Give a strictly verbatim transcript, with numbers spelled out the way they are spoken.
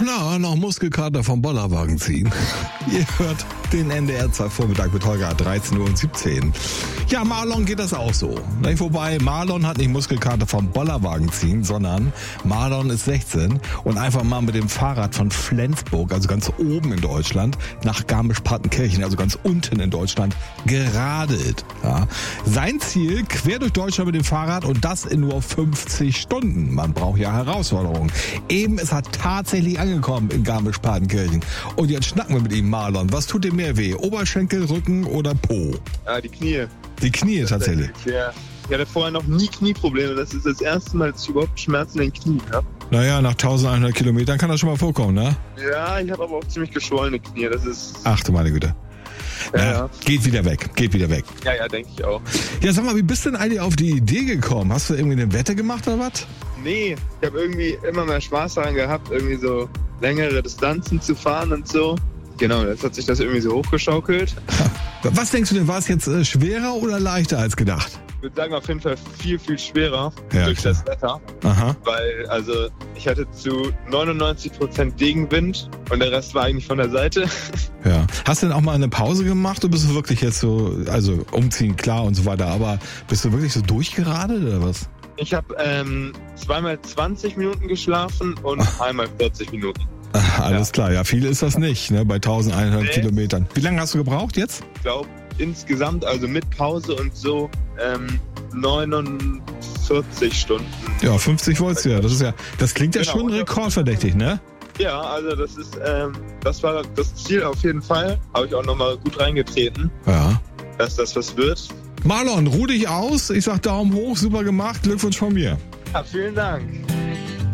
klar, noch Muskelkater vom Bollerwagen ziehen. Ihr hört den N D R zwei Vormittag mit Holger, dreizehn Uhr siebzehn. Ja, Marlon geht das auch so. Wobei, Marlon hat nicht Muskelkater vom Bollerwagen ziehen, sondern Marlon ist sechzehn und einfach mal mit dem Fahrrad von Flensburg, also ganz oben in Deutschland, nach Garmisch-Partenkirchen, also ganz unten in Deutschland, geradelt. Ja. Sein Ziel, quer durch Deutschland mit dem Fahrrad und das in nur fünfzig Stunden. Man braucht ja Herausforderungen. Eben ist er tatsächlich angekommen in Garmisch-Partenkirchen. Und jetzt schnacken wir mit ihm, Marlon. Was tut dir mehr weh? Oberschenkel, Rücken oder Po? Ja, die Knie. Die Knie tatsächlich? Ja. Ich hatte vorher noch nie Knieprobleme. Das ist das erste Mal, dass ich überhaupt Schmerzen in den Knien habe. Naja, nach eintausendeinhundert Kilometern kann das schon mal vorkommen, ne? Ja, ich habe aber auch ziemlich geschwollene Knie. Das ist... Ach du meine Güte. Ja, ja, ja. Geht wieder weg, geht wieder weg. Ja, ja, denke ich auch. Ja, sag mal, wie bist du denn eigentlich auf die Idee gekommen? Hast du irgendwie eine Wette gemacht oder was? Nee, ich habe irgendwie immer mehr Spaß daran gehabt, irgendwie so längere Distanzen zu fahren und so. Genau, jetzt hat sich das irgendwie so hochgeschaukelt. Was denkst du denn, war es jetzt äh, schwerer oder leichter als gedacht? Ich würde sagen, auf jeden Fall viel, viel schwerer Ja, durch klar. das Wetter. Aha. Weil, also, ich hatte zu neunundneunzig Prozent Gegenwind und der Rest war eigentlich von der Seite. Ja. Hast du denn auch mal eine Pause gemacht oder bist du wirklich jetzt so, also umziehen, klar und so weiter, aber bist du wirklich so durchgeradelt oder was? Ich habe ähm, zweimal zwanzig Minuten geschlafen und einmal vierzig Minuten. Ach, alles Ja. klar, ja, viel ist das nicht, ne, bei eintausendeinhundert Nee. Kilometern. Wie lange hast du gebraucht jetzt? Ich glaube, insgesamt, also mit Pause und so, ähm, neunundvierzig Stunden. Ja, fünfzig wolltest du ja, das ist ja, das klingt ja Genau. schon rekordverdächtig, ne? Ja, also das ist, ähm, das war das Ziel auf jeden Fall. Habe ich auch nochmal gut reingetreten, Ja. dass das was wird. Marlon, ruh dich aus, ich sag Daumen hoch, super gemacht, Glückwunsch von mir. Ja, vielen Dank.